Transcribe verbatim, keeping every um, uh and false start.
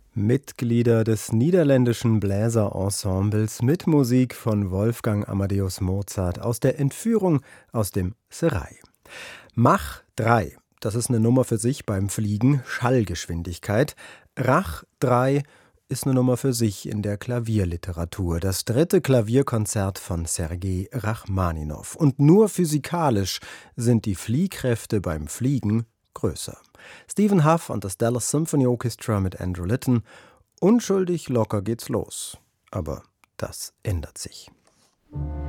Mitglieder des niederländischen Bläserensembles mit Musik von Wolfgang Amadeus Mozart aus der Entführung aus dem Serail. Mach drei, das ist eine Nummer für sich beim Fliegen, Schallgeschwindigkeit. Rach drei ist eine Nummer für sich in der Klavierliteratur. Das dritte Klavierkonzert von Sergei Rachmaninow. Und nur physikalisch sind die Fliehkräfte beim Fliegen größer. Stephen Hough und das Dallas Symphony Orchestra mit Andrew Litton. Unschuldig locker geht's los. Aber das ändert sich.